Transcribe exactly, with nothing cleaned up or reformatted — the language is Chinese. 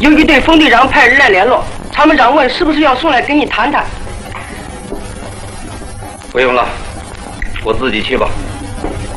有一队冯队长派人来联络，参谋长问是不是要送来跟你谈谈。 不用了，我自己去吧。